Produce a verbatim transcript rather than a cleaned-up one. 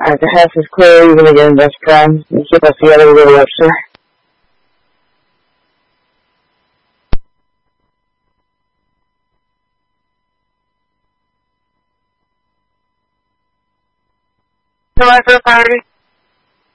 Alright, the house is clear. You're gonna get in this gun. You keep us together. We'll go to Webster. July first, priority.